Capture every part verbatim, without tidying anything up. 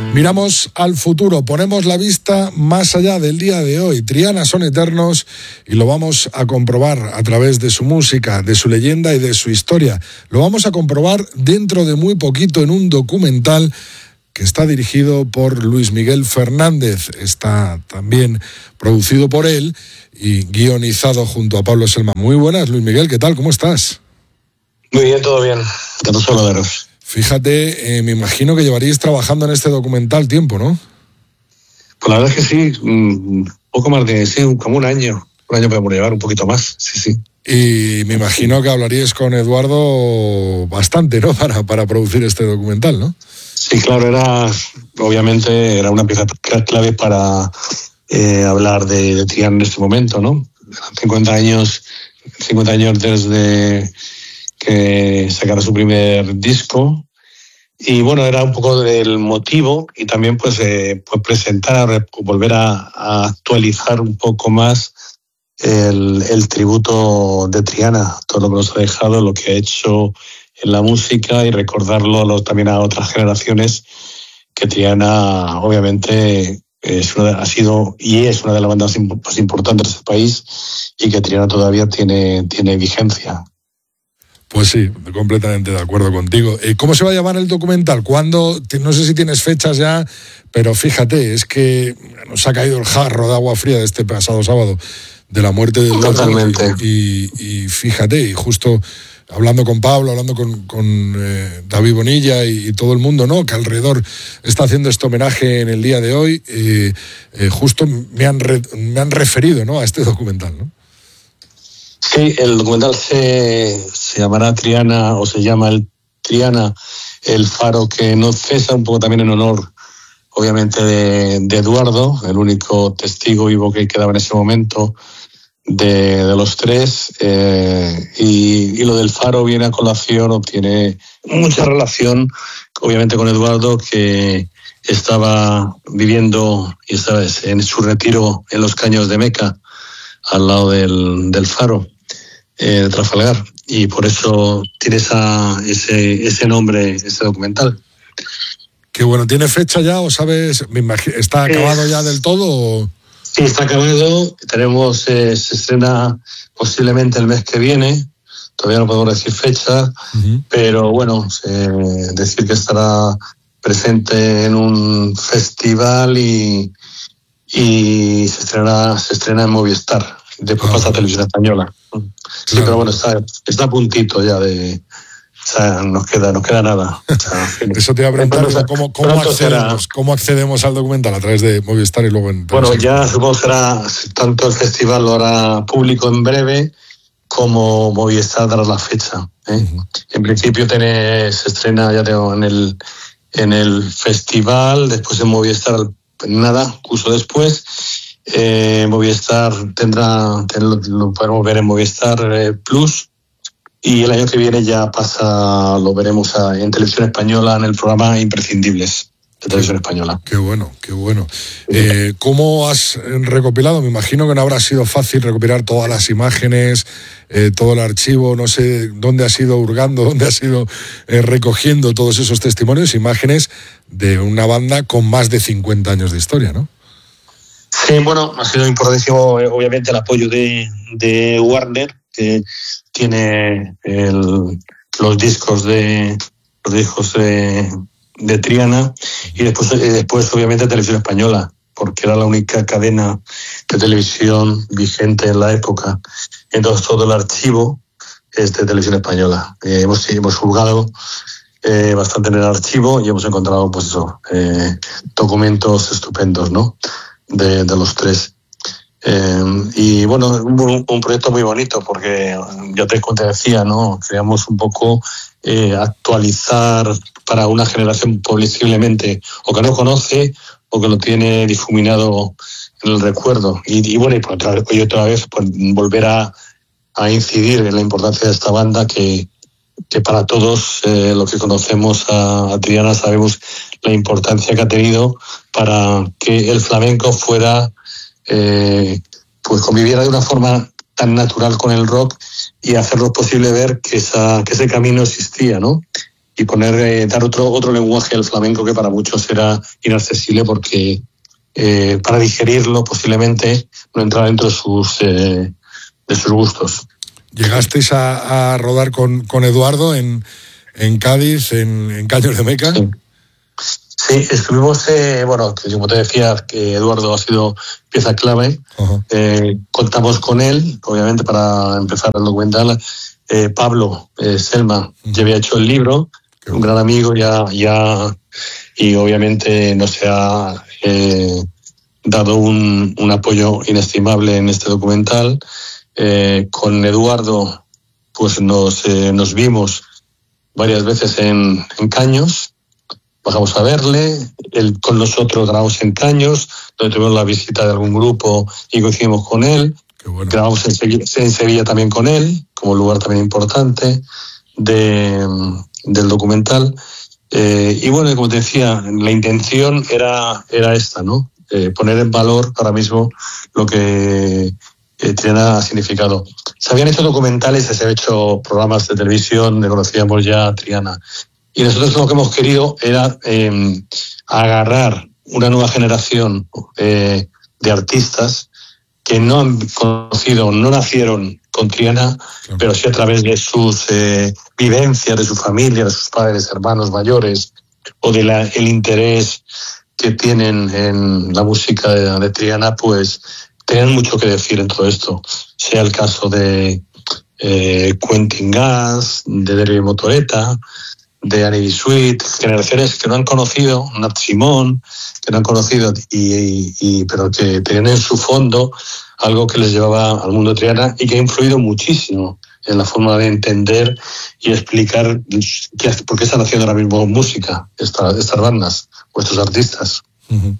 Miramos al futuro, ponemos la vista más allá del día de hoy. Triana son eternos y lo vamos a comprobar a través de su música, de su leyenda y de su historia. Lo vamos a comprobar dentro de muy poquito en un documental que está dirigido por Luis Miguel Fernández. Está también producido por él y guionizado junto a Pablo Selma. Muy buenas, Luis Miguel, ¿qué tal? ¿Cómo estás? Muy bien, todo bien. Que no solo veros. Fíjate, eh, me imagino que llevaríais trabajando en este documental tiempo, ¿no? Pues la verdad es que sí, un poco más de, sí, como un año. Un año podemos llevar, un poquito más, sí, sí. Y me imagino que hablaríais con Eduardo bastante, ¿no? Para, para producir este documental, ¿no? Sí, claro, era, obviamente, era una pieza clave para eh, hablar de, de Triana en este momento, ¿no? cincuenta años, cincuenta años desde que sacara su primer disco, y bueno, era un poco del motivo y también pues, eh, pues presentar, volver a, a actualizar un poco más el, el tributo de Triana, todo lo que nos ha dejado, lo que ha hecho en la música, y recordarlo a los, también a otras generaciones, que Triana obviamente es una, ha sido y es una de las bandas más importantes de este país, y que Triana todavía tiene, tiene vigencia. Pues sí, completamente de acuerdo contigo. ¿Cómo se va a llamar el documental? ¿Cuándo? No sé si tienes fechas ya, pero fíjate, es que nos ha caído el jarro de agua fría de este pasado sábado, de la muerte del Totalmente. Y, y fíjate, y justo hablando con Pablo, hablando con, con eh, David Bonilla y, y todo el mundo, ¿no?, que alrededor está haciendo este homenaje en el día de hoy, eh, eh, justo me han, re, me han referido, ¿no?, a este documental, ¿no? Sí, el documental se, se llamará Triana, o se llama el Triana, el faro que no cesa, un poco también en honor, obviamente, de, de Eduardo, el único testigo vivo que quedaba en ese momento de, de los tres, eh, y, y lo del faro viene a colación, o tiene mucha relación, obviamente, con Eduardo, que estaba viviendo y estaba en su retiro en los Caños de Meca, al lado del, del faro eh, de Trafalgar, y por eso tiene esa, ese, ese nombre, ese documental. Qué bueno. ¿Tiene fecha ya o sabes? Me imagino, ¿está acabado ya del todo? O... Sí, está acabado. Tenemos, eh, se estrena posiblemente el mes que viene. Todavía no podemos decir fecha, uh-huh. pero bueno, eh, decir que estará presente en un festival y y se estrena, se estrena en Movistar, después ah, pasa a Televisión Española. Claro. Sí, pero bueno, está, está a puntito ya de... O sea, nos queda, nos queda nada. O sea, eso te iba a preguntar, pronto, ¿cómo, cómo, accedemos, ¿cómo accedemos al documental? ¿A través de Movistar y luego en... Bueno, ya supongo que será, tanto el festival lo hará público en breve, como Movistar dará la fecha. ¿eh? Uh-huh. En principio tiene, se estrena, ya tengo, en el, en el festival, después en Movistar nada, curso después. Eh, Movistar tendrá, lo, lo podemos ver en Movistar eh, Plus, y el año que viene ya pasa, lo veremos a, en Televisión Española, en el programa Imprescindibles de Televisión Española. Qué bueno, qué bueno. Eh, ¿Cómo has recopilado? Me imagino que no habrá sido fácil recopilar todas las imágenes, eh, todo el archivo, no sé dónde has ido hurgando, dónde has ido eh, recogiendo todos esos testimonios, imágenes de una banda con más de cincuenta años de historia, ¿no? Sí, bueno, ha sido importantísimo, obviamente, el apoyo de, de Warner, que tiene el, los discos de los discos de, de Triana, y después, después obviamente Televisión Española, porque era la única cadena de televisión vigente en la época. Entonces todo el archivo es de Televisión Española. Eh, hemos, hemos juzgado eh, bastante en el archivo y hemos encontrado, pues eso, eh, documentos estupendos, ¿no?, de, de los tres. Eh, y bueno, un, un proyecto muy bonito, porque ya te, te decía, ¿no?, queríamos un poco eh, actualizar para una generación posiblemente o que no conoce o que lo tiene difuminado en el recuerdo, y, y bueno, y por otra, y otra vez pues, volver a, a incidir en la importancia de esta banda, que, que para todos eh, los que conocemos a, a Triana sabemos la importancia que ha tenido para que el flamenco fuera eh, pues conviviera de una forma tan natural con el rock, y hacerlo posible ver que esa que ese camino existía, ¿no? y poner, eh, dar otro, otro lenguaje al flamenco que para muchos era inaccesible porque eh, para digerirlo posiblemente no entraba dentro de sus, eh, de sus gustos. ¿Llegasteis a, a rodar con, con Eduardo en, en Cádiz, en, en Caños de Meca? Sí. Sí, estuvimos, eh, bueno, como te decía, que Eduardo ha sido pieza clave. Uh-huh. Eh, contamos con él, obviamente, para empezar el documental. Eh, Pablo eh, Selma uh-huh. ya había hecho el libro, Qué un bueno. gran amigo, ya, ya, y obviamente nos ha eh, dado un, un apoyo inestimable en este documental. Eh, con Eduardo, pues nos, eh, nos vimos varias veces en, en Caños. Bajamos a verle, él con nosotros grabamos en Caños, donde tuvimos la visita de algún grupo y coincidimos con él. Qué bueno. Grabamos en Sevilla, en Sevilla también con él, como lugar también importante de, del documental. Eh, y bueno, como te decía, la intención era, era esta, ¿no? Eh, poner en valor ahora mismo lo que eh, Triana ha significado. Se habían hecho documentales, se habían hecho programas de televisión, conocíamos ya a Triana. Y nosotros lo que hemos querido era eh, agarrar una nueva generación eh, de artistas que no han conocido, no nacieron con Triana, sí. pero sí a través de sus eh, vivencias, de su familia, de sus padres, hermanos mayores, o del el interés que tienen en la música de, de Triana, pues tienen mucho que decir en todo esto. Sea el caso de eh, Quentin Gas, de Derby Motoreta, de Annie Bisuit, generaciones que no han conocido, Nat Simón, que no han conocido, y, y, y, pero que tenían en su fondo algo que les llevaba al mundo de Triana y que ha influido muchísimo en la forma de entender y explicar qué, por qué están haciendo ahora mismo música esta, estas bandas o estos artistas. Uh-huh.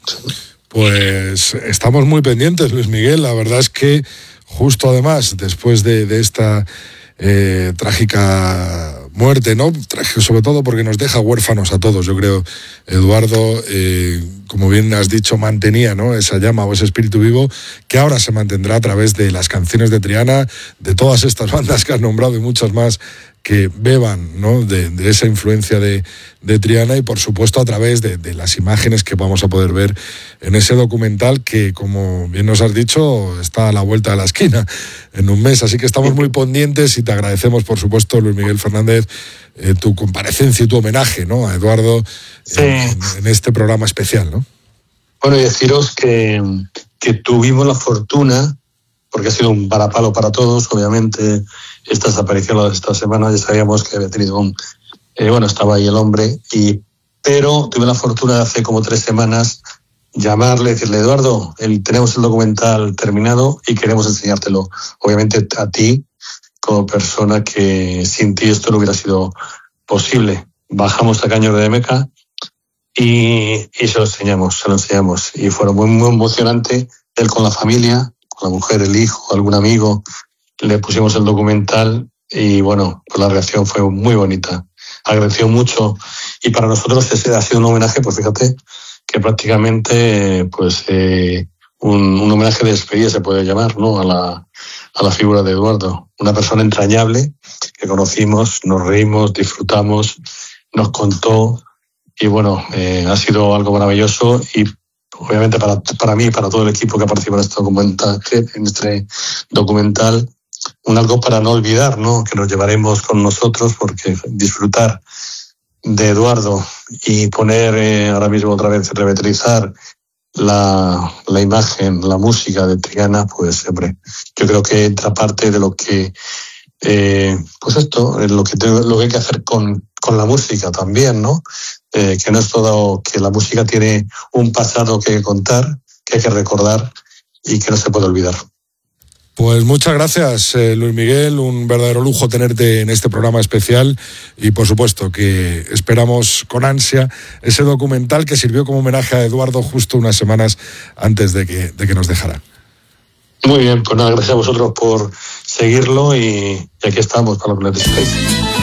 Pues estamos muy pendientes, Luis Miguel. La verdad es que justo además, después de, de esta eh, trágica muerte, ¿no? Sobre todo porque nos deja huérfanos a todos. Yo creo, Eduardo, eh, como bien has dicho, mantenía, ¿no?, esa llama o ese espíritu vivo que ahora se mantendrá a través de las canciones de Triana, de todas estas bandas que has nombrado y muchas más que beban, ¿no?, de, de esa influencia de, de Triana, y por supuesto a través de, de las imágenes que vamos a poder ver en ese documental que, como bien nos has dicho, está a la vuelta de la esquina en un mes. Así que estamos muy pendientes y te agradecemos, por supuesto, Luis Miguel Fernández, eh, tu comparecencia y tu homenaje, ¿no?, a Eduardo sí. en, en este programa especial, ¿no? Bueno, y deciros que, que tuvimos la fortuna, porque ha sido un varapalo para todos, obviamente, estas apariciones de esta semana, ya sabíamos que había tenido un... Eh, bueno, estaba ahí el hombre, y pero tuve la fortuna de hace como tres semanas llamarle, decirle, Eduardo, el, tenemos el documental terminado y queremos enseñártelo. Obviamente a ti, como persona que sin ti esto no hubiera sido posible. Bajamos a Caños de Meca y, y se lo enseñamos, se lo enseñamos. Y fue muy, muy emocionante, él con la familia, con la mujer, el hijo, algún amigo. Le pusimos el documental y bueno, pues la reacción fue muy bonita. Agradeció mucho y para nosotros ese ha sido un homenaje, pues fíjate, que prácticamente pues eh, un, un homenaje de despedida se puede llamar, ¿no?, a la, a la figura de Eduardo. Una persona entrañable que conocimos, nos reímos, disfrutamos, nos contó y bueno, eh, ha sido algo maravilloso y obviamente para, para mí y para todo el equipo que participa en este documental, en este documental, un algo para no olvidar, ¿no?, que nos llevaremos con nosotros, porque disfrutar de Eduardo y poner eh, ahora mismo otra vez, revitalizar la, la imagen, la música de Triana, pues hombre, yo creo que entra parte de lo que eh, pues esto, lo que, te, lo que hay que hacer con, con la música también, ¿no? Eh, que no es todo, que la música tiene un pasado que contar, que hay que recordar y que no se puede olvidar. Pues muchas gracias, eh, Luis Miguel, un verdadero lujo tenerte en este programa especial y por supuesto que esperamos con ansia ese documental que sirvió como homenaje a Eduardo justo unas semanas antes de que, de que nos dejara. Muy bien, pues nada, gracias a vosotros por seguirlo y, y aquí estamos para lo que necesitéis.